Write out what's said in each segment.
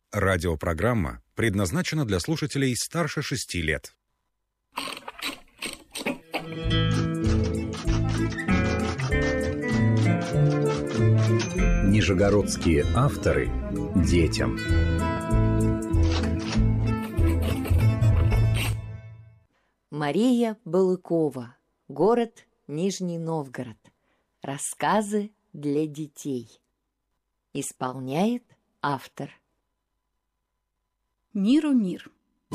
Радиопрограмма предназначена для слушателей старше 6 лет. Нижегородские авторы детям. Мария Балыкова. Город Нижний Новгород. Рассказы для детей. Исполняет автор. Миру мир.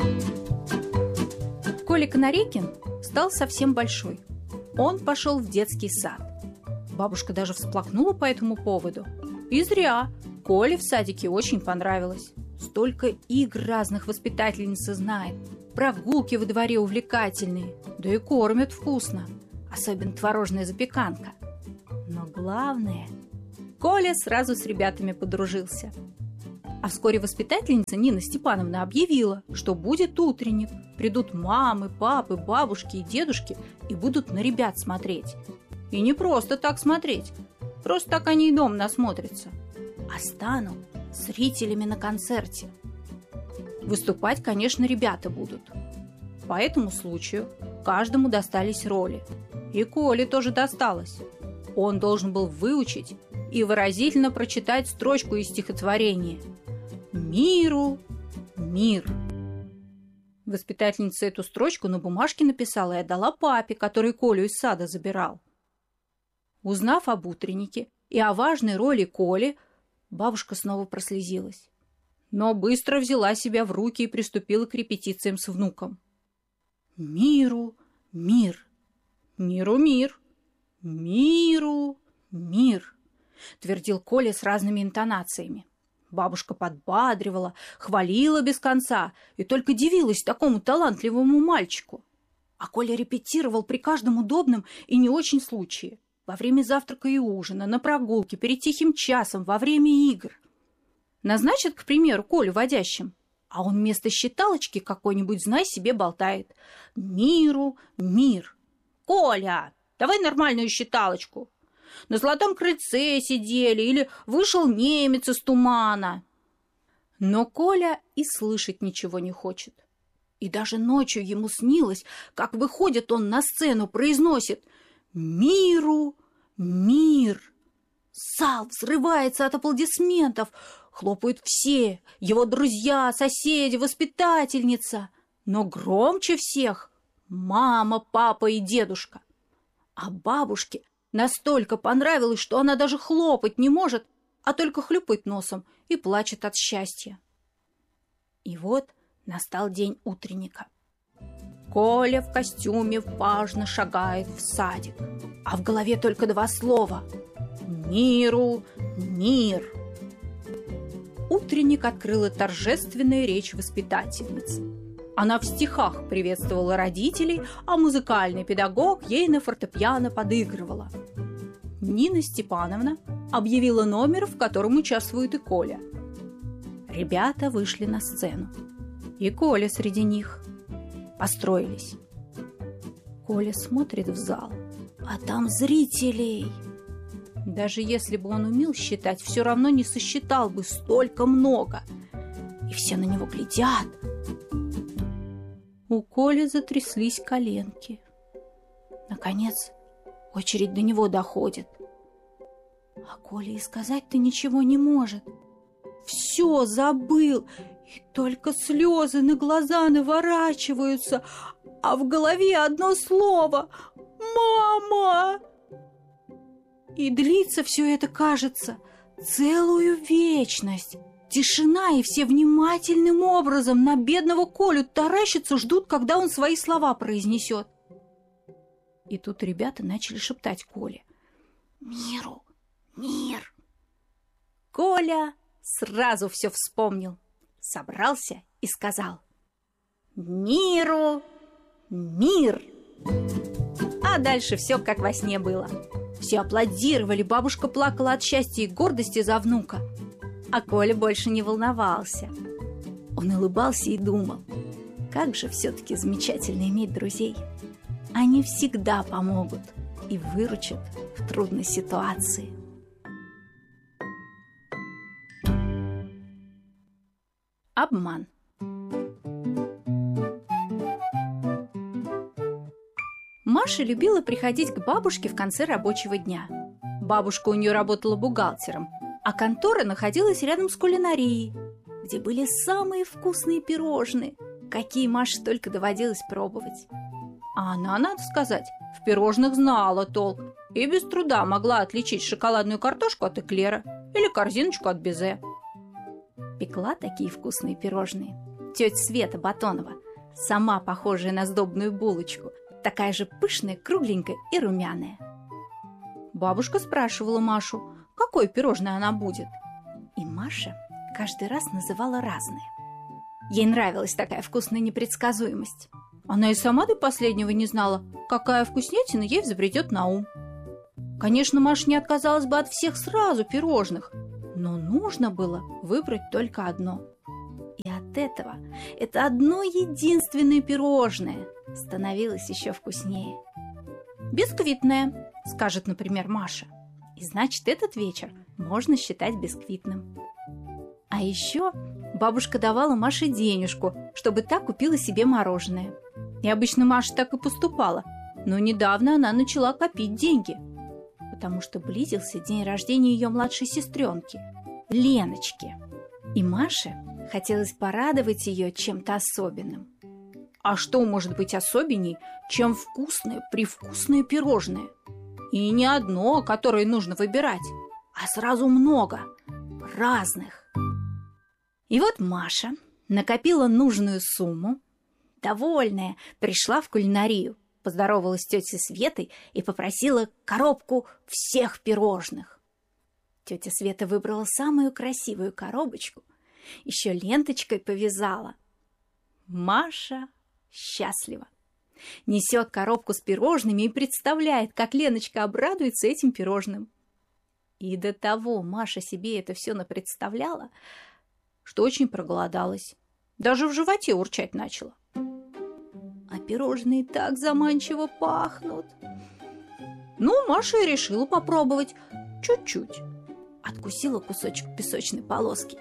Коля Канарейкин стал совсем большой. Он пошел в детский сад. Бабушка даже всплакнула по этому поводу. И зря. Коле в садике очень понравилось. Столько игр разных воспитательница знает. Прогулки во дворе увлекательные. Да и кормят вкусно. Особенно творожная запеканка. Но главное, Коля сразу с ребятами подружился. А вскоре воспитательница Нина Степановна объявила, что будет утренник. Придут мамы, папы, бабушки и дедушки и будут на ребят смотреть. И не просто так смотреть. Просто так они и дома насмотрятся. А станут зрителями на концерте. Выступать, конечно, ребята будут. По этому случаю каждому достались роли. И Коле тоже досталось. Он должен был выучить и выразительно прочитать строчку из стихотворения «Миру мир». Воспитательница эту строчку на бумажке написала и отдала папе, который Колю из сада забирал. Узнав об утреннике и о важной роли Коли, бабушка снова прослезилась. Но быстро взяла себя в руки и приступила к репетициям с внуком. «Миру мир, миру мир, миру мир», твердил Коля с разными интонациями. Бабушка подбадривала, хвалила без конца и только дивилась такому талантливому мальчику. А Коля репетировал при каждом удобном и не очень случае. Во время завтрака и ужина, на прогулке, перед тихим часом, во время игр. Назначат, к примеру, Колю водящим, а он вместо считалочки какой-нибудь, знай себе, болтает. «Миру мир». «Коля, давай нормальную считалочку. На золотом крыльце сидели» или «вышел немец из тумана». Но Коля и слышать ничего не хочет. И даже ночью ему снилось, как выходит он на сцену, произносит «Миру мир». Зал взрывается от аплодисментов, хлопают все, его друзья, соседи, воспитательница. Но громче всех мама, папа и дедушка. А бабушке настолько понравилось, что она даже хлопать не может, а только хлюпает носом и плачет от счастья. И вот настал день утренника. Коля в костюме важно шагает в садик, а в голове только два слова «Миру мир». Утренник открыла торжественная речь воспитательницы. Она в стихах приветствовала родителей, а музыкальный педагог ей на фортепиано подыгрывала. Нина Степановна объявила номер, в котором участвует и Коля. Ребята вышли на сцену. И Коля среди них. Построились. Коля смотрит в зал, а там зрителей. Даже если бы он умел считать, все равно не сосчитал бы, столько много. И все на него глядят. У Коли затряслись коленки. Наконец, очередь до него доходит. А Коля и сказать-то ничего не может. Все забыл, и только слезы на глаза наворачиваются, а в голове одно слово «Мама!». И длится все это, кажется, целую вечность. Тишина, и все внимательным образом на бедного Колю таращатся, ждут, когда он свои слова произнесет. И тут ребята начали шептать Коле: «Миру мир». Коля сразу все вспомнил, собрался и сказал: «Миру мир». А дальше все как во сне было. Все аплодировали, бабушка плакала от счастья и гордости за внука. А Коля больше не волновался. Он улыбался и думал: как же все-таки замечательно иметь друзей. Они всегда помогут и выручат в трудной ситуации. Обман. Маша любила приходить к бабушке в конце рабочего дня. Бабушка у нее работала бухгалтером, а контора находилась рядом с кулинарией, где были самые вкусные пирожные, какие Маше только доводилось пробовать. А она, надо сказать, в пирожных знала толк и без труда могла отличить шоколадную картошку от эклера или корзиночку от безе. Пекла такие вкусные пирожные тетя Света Батонова, сама похожая на сдобную булочку, такая же пышная, кругленькая и румяная. Бабушка спрашивала Машу, какое пирожное она будет. И Маша каждый раз называла разные. Ей нравилась такая вкусная непредсказуемость. Она и сама до последнего не знала, какая вкуснятина ей взбредет на ум. Конечно, Маша не отказалась бы от всех сразу пирожных, но нужно было выбрать только одно. И от этого это одно единственное пирожное становилось еще вкуснее. «Бисквитное», — скажет, например, Маша. И значит, этот вечер можно считать бисквитным. А еще бабушка давала Маше денежку, чтобы та купила себе мороженое. И обычно Маша так и поступала, но недавно она начала копить деньги, потому что близился день рождения ее младшей сестренки, Леночки. И Маше хотелось порадовать ее чем-то особенным. А что может быть особенней, чем вкусное, привкусное пирожное? И не одно, которое нужно выбирать, а сразу много, разных. И вот Маша накопила нужную сумму, довольная, пришла в кулинарию, поздоровалась с тетей Светой и попросила коробку всех пирожных. Тетя Света выбрала самую красивую коробочку, еще ленточкой повязала. Маша счастлива. Несет коробку с пирожными и представляет, как Леночка обрадуется этим пирожным. И до того Маша себе это все напредставляла, что очень проголодалась. Даже в животе урчать начала. А пирожные так заманчиво пахнут. Ну, Маша и решила попробовать чуть-чуть. Откусила кусочек песочной полоски.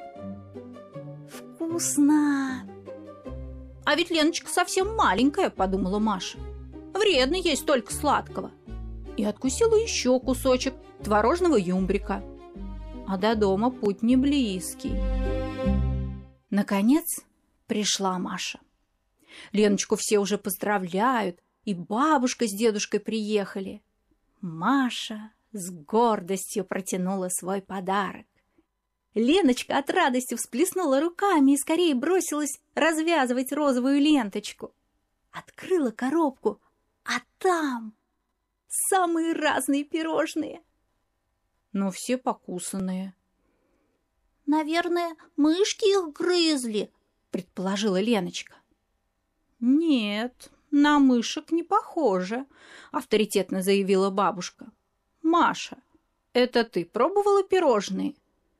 Вкусно! А ведь Леночка совсем маленькая, подумала Маша. Вредно есть только сладкого. И откусила еще кусочек творожного юмбрика. А до дома путь не близкий. Наконец пришла Маша. Леночку все уже поздравляют, и бабушка с дедушкой приехали. Маша с гордостью протянула свой подарок. Леночка от радости всплеснула руками и скорее бросилась развязывать розовую ленточку. Открыла коробку, а там самые разные пирожные. Но все покусанные. «Наверное, мышки их грызли», — предположила Леночка. «Нет, на мышек не похоже», — авторитетно заявила бабушка. «Маша, это ты пробовала пирожные?»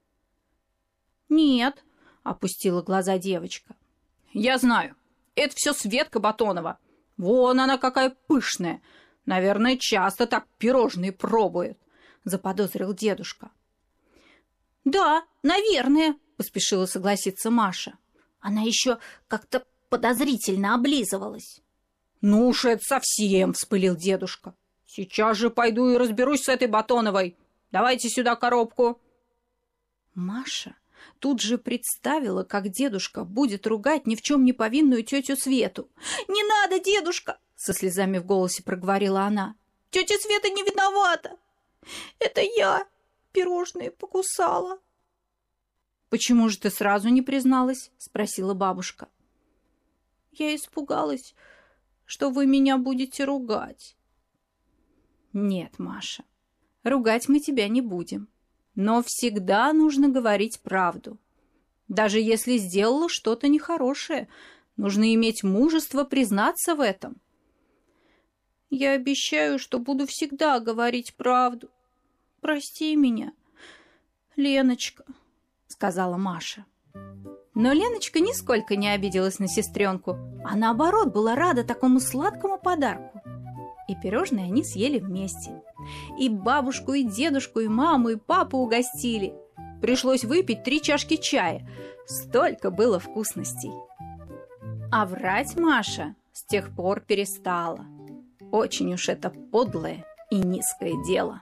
«Нет», — опустила глаза девочка. «Я знаю, это все Светка Батонова. Вон она какая пышная. Наверное, часто так пирожные пробует», — заподозрил дедушка. «Да, наверное», — поспешила согласиться Маша. Она еще как-то подозрительно облизывалась. «Ну уж это совсем!» — вспылил дедушка. «Сейчас же пойду и разберусь с этой Батоновой. Давайте сюда коробку». Маша тут же представила, как дедушка будет ругать ни в чем не повинную тетю Свету. «Не надо, дедушка!» — со слезами в голосе проговорила она. «Тетя Света не виновата. Это я пирожные покусала». «Почему же ты сразу не призналась?» — спросила бабушка. «Я испугалась, что вы меня будете ругать». «Нет, Маша, ругать мы тебя не будем. Но всегда нужно говорить правду. Даже если сделала что-то нехорошее, нужно иметь мужество признаться в этом». «Я обещаю, что буду всегда говорить правду. Прости меня, Леночка», — сказала Маша. Но Леночка нисколько не обиделась на сестренку, а наоборот была рада такому сладкому подарку. И пирожные они съели вместе. И бабушку, и дедушку, и маму, и папу угостили. Пришлось выпить 3 чашки чая. Столько было вкусностей. А врать Маша с тех пор перестала. Очень уж это подлое и низкое дело.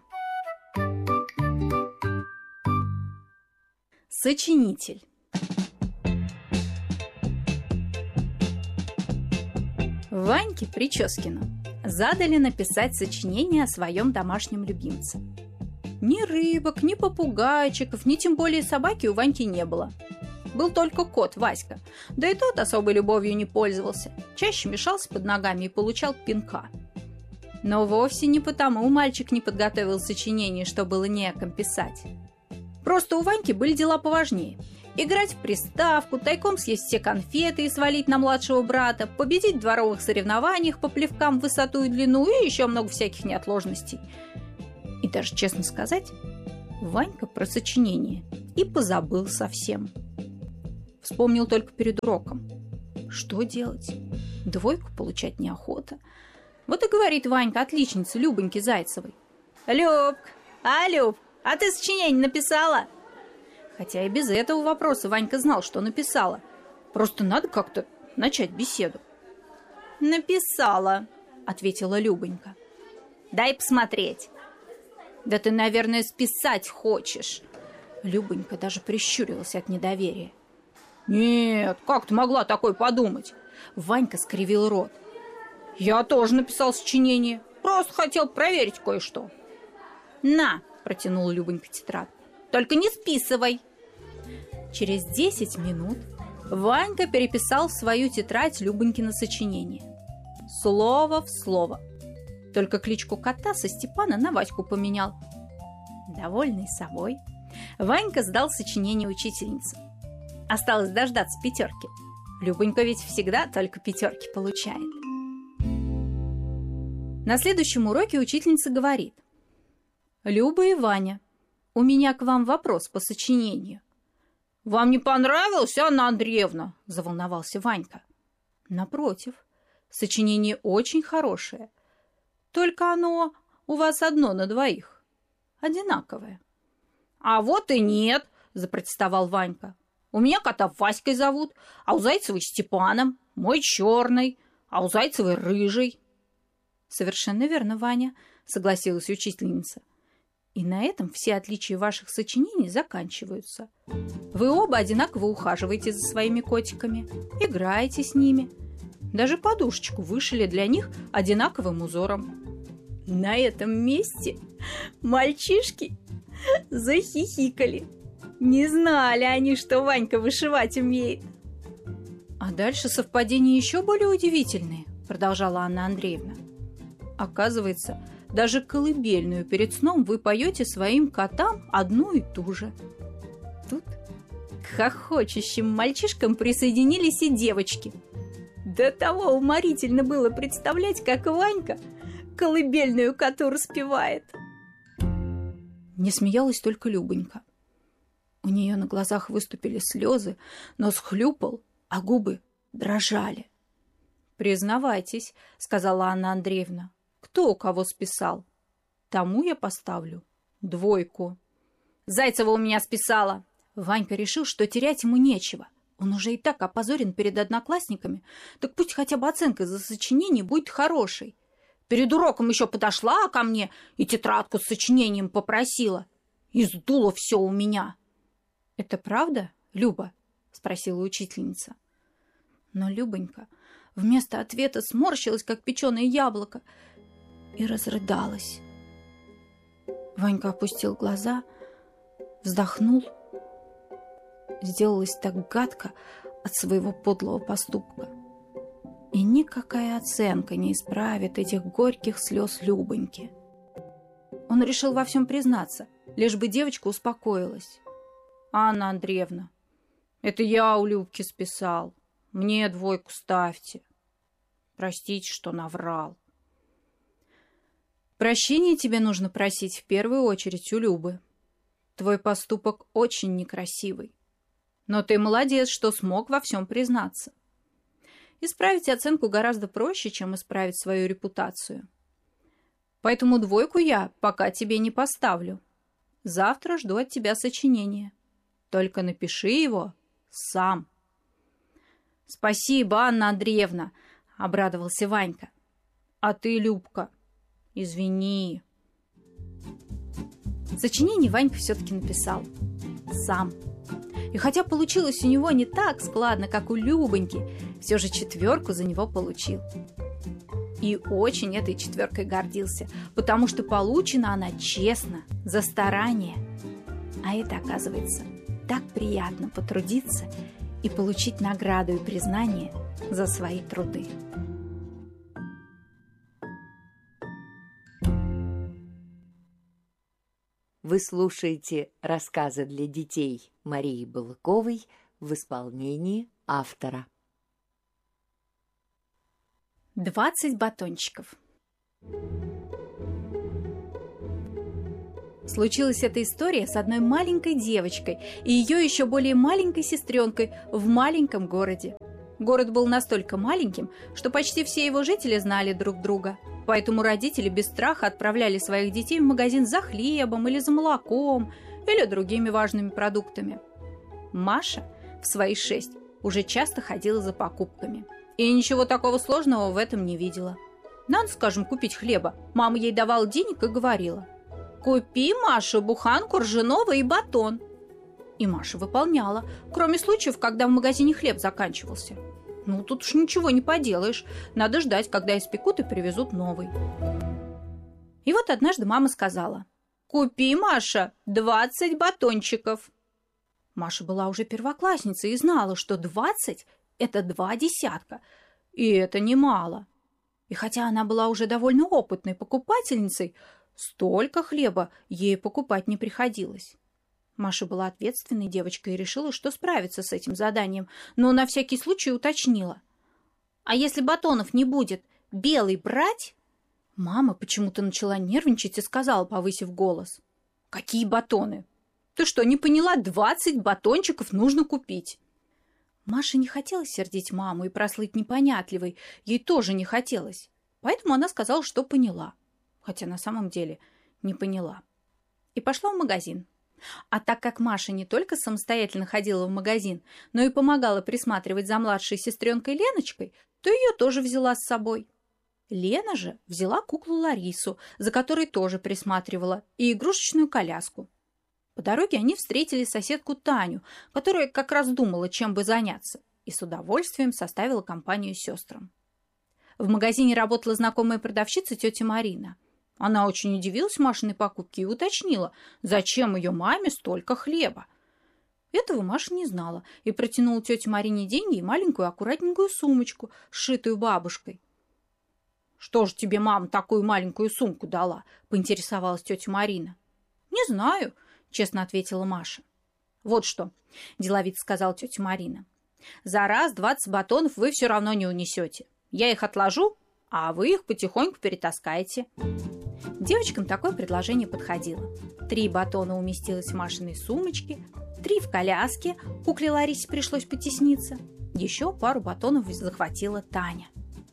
Сочинитель. Ваньке Прическину задали написать сочинение о своем домашнем любимце. Ни рыбок, ни попугайчиков, ни тем более собаки у Ваньки не было. Был только кот Васька, да и тот особой любовью не пользовался. Чаще мешался под ногами и получал пинка. Но вовсе не потому мальчик не подготовил сочинение, что было не о ком писать. Просто у Ваньки были дела поважнее. Играть в приставку, тайком съесть все конфеты и свалить на младшего брата, победить в дворовых соревнованиях по плевкам в высоту и длину и еще много всяких неотложностей. И даже, честно сказать, Ванька про сочинение и позабыл совсем. Вспомнил только перед уроком. Что делать? 2 получать неохота. Вот и говорит Ванька отличнице Любоньке Зайцевой: «Люб, Люб, а ты сочинение написала?» Хотя и без этого вопроса Ванька знал, что написала. Просто надо как-то начать беседу. «Написала», — ответила Любонька. «Дай посмотреть». «Да ты, наверное, списать хочешь». Любонька даже прищурилась от недоверия. «Нет, как ты могла такое подумать?» Ванька скривил рот. «Я тоже написал сочинение. Просто хотел проверить кое-что». «На», — протянула Любонька тетрадку. «Только не списывай». Через 10 минут Ванька переписал в свою тетрадь Любонькино сочинение. Слово в слово. Только кличку кота со Степана на Ваську поменял. Довольный собой, Ванька сдал сочинение учительнице. Осталось дождаться 5. Любонька ведь всегда только 5 получает. На следующем уроке учительница говорит: «Люба и Ваня, у меня к вам вопрос по сочинению». «Вам не понравилось, Анна Андреевна?» – заволновался Ванька. «Напротив, сочинение очень хорошее. Только оно у вас одно на 2. Одинаковое». «А вот и нет», – запротестовал Ванька. «У меня кота Васькой зовут, а у Зайцевой Степаном, мой черный, а у Зайцевой рыжий». «Совершенно верно, Ваня», – согласилась учительница. «И на этом все отличия ваших сочинений заканчиваются. Вы оба одинаково ухаживаете за своими котиками, играете с ними. Даже подушечку вышили для них одинаковым узором». На этом месте мальчишки захихикали. Не знали они, что Ванька вышивать умеет. «А дальше совпадения еще более удивительные», — продолжала Анна Андреевна. «Оказывается, даже колыбельную перед сном вы поете своим котам одну и ту же». Тут к хохочущим мальчишкам присоединились и девочки. До того уморительно было представлять, как Ванька колыбельную коту распевает. Не смеялась только Любонька. У нее на глазах выступили слезы, нос хлюпал, а губы дрожали. «Признавайтесь», — сказала Анна Андреевна, — «кто у кого списал? Тому я поставлю 2». «Зайцева у меня списала». Ванька решил, что терять ему нечего. Он уже и так опозорен перед одноклассниками, так пусть хотя бы оценка за сочинение будет хорошей. Перед уроком еще подошла ко мне и тетрадку с сочинением попросила. И сдуло все у меня. «Это правда, Люба?» — спросила учительница. Но Любонька вместо ответа сморщилась, как печеное яблоко, и разрыдалась. Ванька опустил глаза, вздохнул. Сделалось так гадко от своего подлого поступка. И никакая оценка не исправит этих горьких слез Любоньки. Он решил во всем признаться, лишь бы девочка успокоилась. «Анна Андреевна, это я у Любки списал. Мне 2 ставьте. Простите, что наврал». «Прощения тебе нужно просить в первую очередь у Любы. Твой поступок очень некрасивый. Но ты молодец, что смог во всем признаться. Исправить оценку гораздо проще, чем исправить свою репутацию. Поэтому 2 я пока тебе не поставлю. Завтра жду от тебя сочинения. Только напиши его сам». «Спасибо, Анна Андреевна», — обрадовался Ванька. «А ты, Любка, извини». Сочинение Ванька все-таки написал сам. И хотя получилось у него не так складно, как у Любоньки, все же 4 за него получил. И очень этой 4 гордился, потому что получена она честно, за старание. А это, оказывается, так приятно потрудиться и получить награду и признание за свои труды. Вы слушаете рассказы для детей Марии Балыковой в исполнении автора. 20 батончиков. Случилась эта история с одной маленькой девочкой и ее еще более маленькой сестренкой в маленьком городе. Город был настолько маленьким, что почти все его жители знали друг друга. Поэтому родители без страха отправляли своих детей в магазин за хлебом или за молоком, или другими важными продуктами. Маша в свои 6 уже часто ходила за покупками. И ничего такого сложного в этом не видела. Надо, скажем, купить хлеба. Мама ей давала денег и говорила: «Купи, Маша, буханку ржаного и батон». И Маша выполняла, кроме случаев, когда в магазине хлеб заканчивался. Ну, тут уж ничего не поделаешь. Надо ждать, когда испекут и привезут новый. И вот однажды мама сказала: «Купи, Маша, 20 батончиков». Маша была уже первоклассницей и знала, что 20 – это 2 десятка. И это немало. И хотя она была уже довольно опытной покупательницей, столько хлеба ей покупать не приходилось. Маша была ответственной девочкой и решила, что справится с этим заданием, но на всякий случай уточнила: «А если батонов не будет, белый брать?» Мама почему-то начала нервничать и сказала, повысив голос: «Какие батоны? Ты что, не поняла? 20 батончиков нужно купить». Маше не хотелось сердить маму и прослыть непонятливой, ей тоже не хотелось. Поэтому она сказала, что поняла, хотя на самом деле не поняла. И пошла в магазин. А так как Маша не только самостоятельно ходила в магазин, но и помогала присматривать за младшей сестренкой Леночкой, то ее тоже взяла с собой. Лена же взяла куклу Ларису, за которой тоже присматривала, и игрушечную коляску. По дороге они встретили соседку Таню, которая как раз думала, чем бы заняться, и с удовольствием составила компанию сестрам. В магазине работала знакомая продавщица тетя Марина. Она очень удивилась Машиной покупке и уточнила, зачем ее маме столько хлеба. Этого Маша не знала и протянула тете Марине деньги и маленькую аккуратненькую сумочку, сшитую бабушкой. «Что же тебе мама такую маленькую сумку дала?» – поинтересовалась тетя Марина. «Не знаю», – честно ответила Маша. «Вот что», – деловито сказала тетя Марина. «За раз 20 батонов вы все равно не унесете. Я их отложу, а вы их потихоньку перетаскаете». Девочкам такое предложение подходило. 3 батона уместилось в Машиной сумочке, 3 в коляске, кукле Ларисе пришлось потесниться. Еще пару батонов захватила Таня.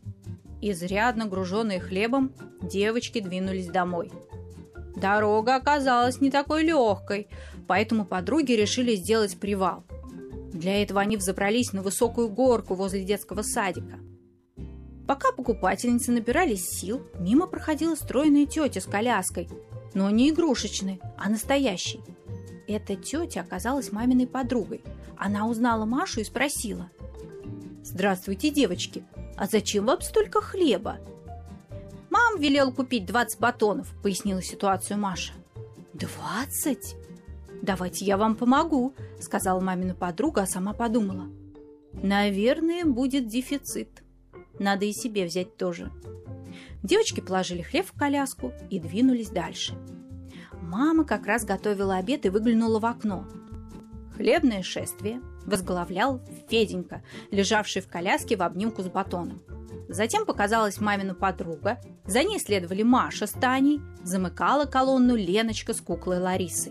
Изрядно груженные хлебом, девочки двинулись домой. Дорога оказалась не такой легкой, поэтому подруги решили сделать привал. Для этого они взобрались на высокую горку возле детского садика. Пока покупательницы набирались сил, мимо проходила стройная тетя с коляской, но не игрушечной, а настоящей. Эта тетя оказалась маминой подругой. Она узнала Машу и спросила: «Здравствуйте, девочки, а зачем вам столько хлеба?» «Мам велел купить 20 батонов», — пояснила ситуацию Маша. «20? Давайте я вам помогу», — сказала мамина подруга, а сама подумала: «Наверное, будет дефицит. Надо и себе взять тоже». Девочки положили хлеб в коляску и двинулись дальше. Мама как раз готовила обед и выглянула в окно. Хлебное шествие возглавлял Феденька, лежавший в коляске в обнимку с батоном. Затем показалась мамина подруга, за ней следовали Маша с Таней, замыкала колонну Леночка с куклой Ларисой.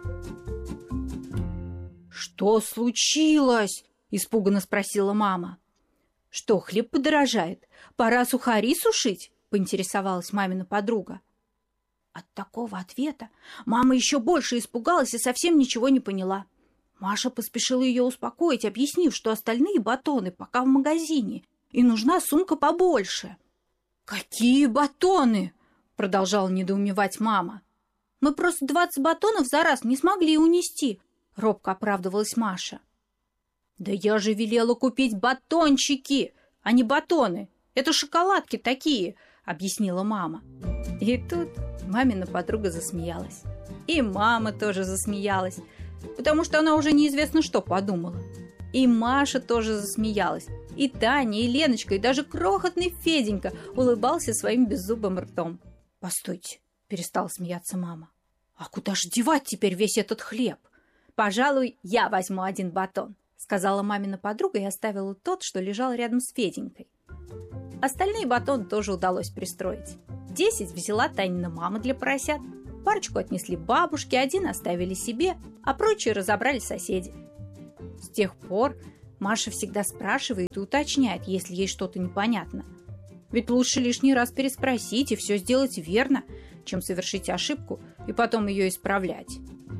«Что случилось?» – испуганно спросила мама. «Что, хлеб подорожает? Пора сухари сушить?» – поинтересовалась мамина подруга. От такого ответа мама еще больше испугалась и совсем ничего не поняла. Маша поспешила ее успокоить, объяснив, что остальные батоны пока в магазине, и нужна сумка побольше. «Какие батоны?» — продолжала недоумевать мама. «Мы просто 20 батонов за раз не смогли унести», — робко оправдывалась Маша. «Да я же велела купить батончики, а не батоны. Это шоколадки такие», — объяснила мама. И тут мамина подруга засмеялась. И мама тоже засмеялась, потому что она уже неизвестно что подумала. И Маша тоже засмеялась. И Таня, и Леночка, и даже крохотный Феденька улыбался своим беззубым ртом. «Постойте», — перестала смеяться мама. «А куда же девать теперь весь этот хлеб?» «Пожалуй, я возьму один батон», — сказала мамина подруга и оставила тот, что лежал рядом с Феденькой. Остальные батоны тоже удалось пристроить. 10 взяла Танина мама для поросят, парочку отнесли бабушке, 1 оставили себе, а прочие разобрали соседи. С тех пор Маша всегда спрашивает и уточняет, если ей что-то непонятно. Ведь лучше лишний раз переспросить и все сделать верно, чем совершить ошибку и потом ее исправлять.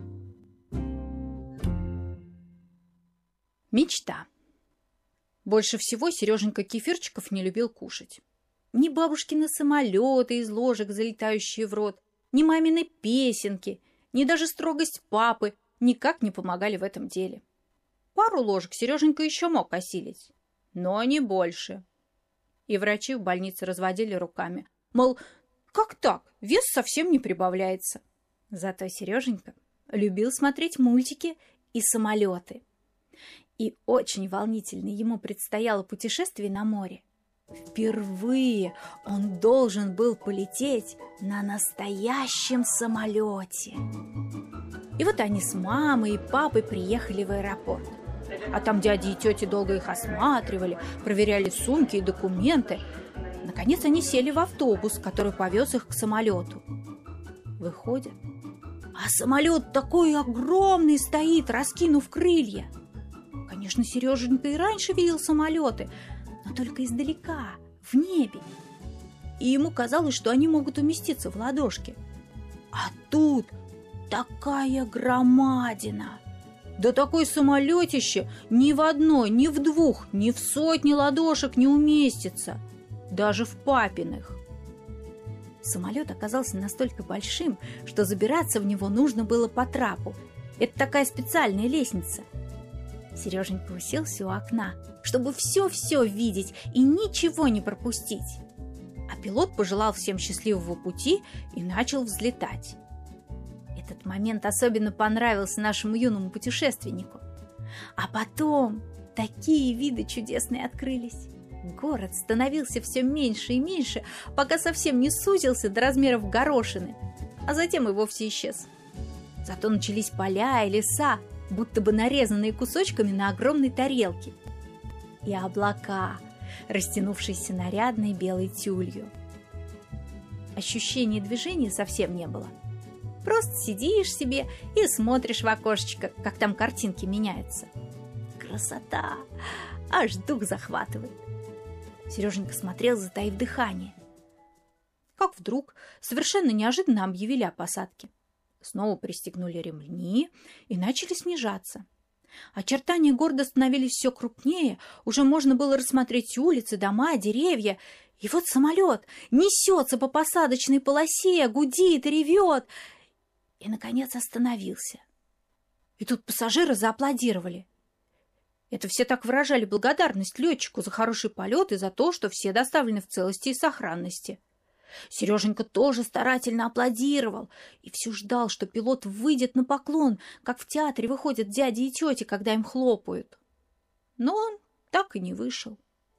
Мечта. Больше всего Сереженька кефирчиков не любил кушать. Ни бабушкины самолеты из ложек, залетающие в рот, ни мамины песенки, ни даже строгость папы никак не помогали в этом деле. Пару ложек Сереженька еще мог осилить, но не больше. И врачи в больнице разводили руками, мол, как так, вес совсем не прибавляется. Зато Сереженька любил смотреть мультики и самолеты. И очень волнительно ему предстояло путешествие на море. Впервые он должен был полететь на настоящем самолете. И вот они с мамой и папой приехали в аэропорт. А там дяди и тети долго их осматривали, проверяли сумки и документы. Наконец они сели в автобус, который повез их к самолету. Выходят, а самолет такой огромный стоит, раскинув крылья. Конечно, Сереженька и раньше видел самолеты, но только издалека, в небе. И ему казалось, что они могут уместиться в ладошке. А тут такая громадина! Да такое самолетище ни в одной, ни в двух, ни в сотне ладошек не уместится. Даже в папиных. Самолет оказался настолько большим, что забираться в него нужно было по трапу. Это такая специальная лестница. Сереженька уселся у окна, чтобы все-все видеть и ничего не пропустить. А пилот пожелал всем счастливого пути и начал взлетать. Этот момент особенно понравился нашему юному путешественнику. А потом такие виды чудесные открылись. Город становился все меньше и меньше, пока совсем не сузился до размеров горошины, а затем и вовсе исчез. Зато начались поля и леса, будто бы нарезанные кусочками на огромной тарелке. И облака, растянувшиеся нарядной белой тюлью. Ощущения движения совсем не было. Просто сидишь себе и смотришь в окошечко, как там картинки меняются. Красота! Аж дух захватывает. Сереженька смотрел, затаив дыхание. Как вдруг совершенно неожиданно объявили о посадке. Снова пристегнули ремни и начали снижаться. Очертания города становились все крупнее, уже можно было рассмотреть улицы, дома, деревья. И вот самолет несется по посадочной полосе, гудит, ревет. И, наконец, остановился. И тут пассажиры зааплодировали. Это все так выражали благодарность летчику за хороший полет и за то, что все доставлены в целости и сохранности. Сереженька тоже старательно аплодировал и все ждал, что пилот выйдет на поклон, как в театре выходят дяди и тети, когда им хлопают. Но он так и не вышел.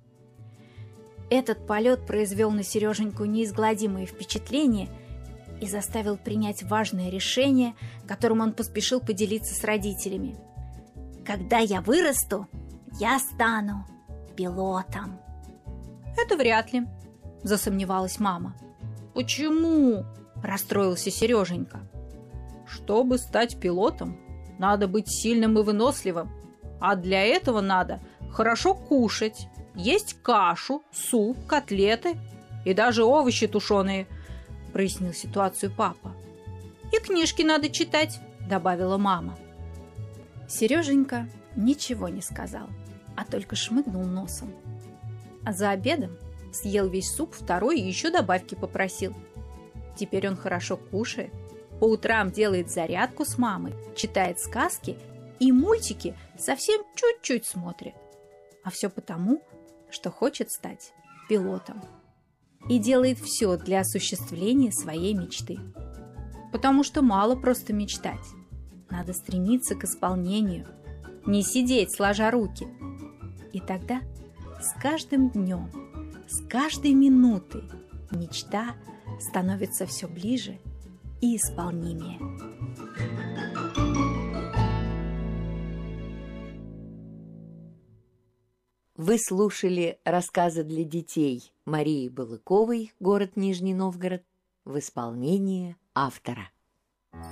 Этот полет произвел на Сереженьку неизгладимые впечатления и заставил принять важное решение, которым он поспешил поделиться с родителями. «Когда я вырасту, я стану пилотом». «Это вряд ли», – засомневалась мама. «Почему?» – расстроился Сереженька. «Чтобы стать пилотом, надо быть сильным и выносливым, а для этого надо хорошо кушать, есть кашу, суп, котлеты и даже овощи тушеные», – прояснил ситуацию папа. «И книжки надо читать», – добавила мама. Сереженька ничего не сказал, а только шмыгнул носом. А за обедом съел весь суп второй и еще добавки попросил. Теперь он хорошо кушает, по утрам делает зарядку с мамой, читает сказки и мультики совсем чуть-чуть смотрит. А все потому, что хочет стать пилотом. И делает все для осуществления своей мечты. Потому что мало просто мечтать. Надо стремиться к исполнению, не сидеть сложа руки. И тогда с каждым днем, с каждой минутой мечта становится все ближе и исполнимее. Вы слушали рассказы для детей Марии Балыковой, город Нижний Новгород, в исполнении автора.